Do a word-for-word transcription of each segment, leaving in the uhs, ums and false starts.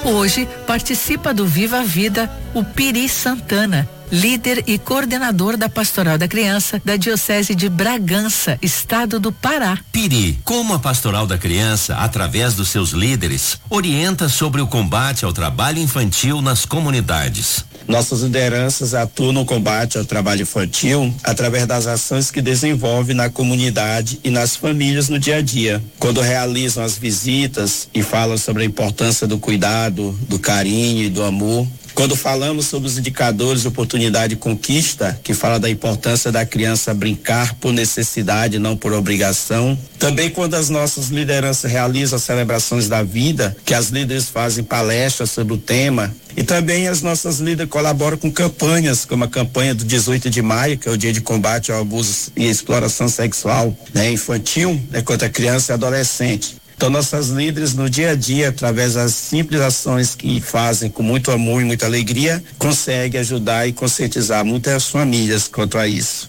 Hoje participa do Viva a Vida o Piri Santana, líder e coordenador da Pastoral da Criança da Diocese de Bragança, estado do Pará. Piri, como a Pastoral da Criança, através dos seus líderes, orienta sobre o combate ao trabalho infantil nas comunidades. Nossas lideranças atuam no combate ao trabalho infantil através das ações que desenvolve na comunidade e nas famílias no dia a dia. Quando realizam as visitas e falam sobre a importância do cuidado, do carinho e do amor. Quando falamos sobre os indicadores de oportunidade e conquista, que fala da importância da criança brincar por necessidade, não por obrigação. Também quando as nossas lideranças realizam as celebrações da vida, que as líderes fazem palestras sobre o tema. E também as nossas líderes colaboram com campanhas, como a campanha do dezoito de maio, que é o dia de combate ao abuso e exploração sexual, né, infantil, né, contra criança e adolescente. Então, nossas líderes no dia a dia, através das simples ações que fazem com muito amor e muita alegria, conseguem ajudar e conscientizar muitas famílias quanto a isso.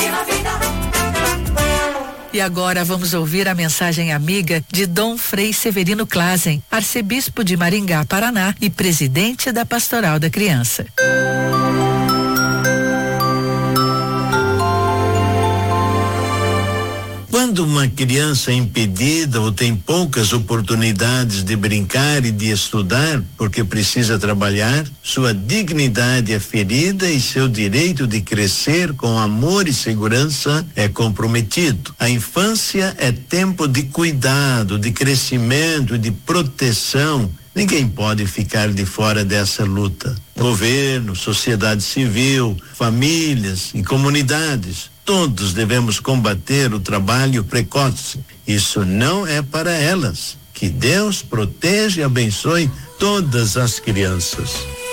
E agora vamos ouvir a mensagem amiga de Dom Frei Severino Klazen, arcebispo de Maringá, Paraná e presidente da Pastoral da Criança. Quando uma criança é impedida ou tem poucas oportunidades de brincar e de estudar porque precisa trabalhar, sua dignidade é ferida e seu direito de crescer com amor e segurança é comprometido. A infância é tempo de cuidado, de crescimento e de proteção. Ninguém pode ficar de fora dessa luta. Governo, sociedade civil, famílias e comunidades. Todos devemos combater o trabalho precoce. Isso não é para elas. Que Deus proteja e abençoe todas as crianças.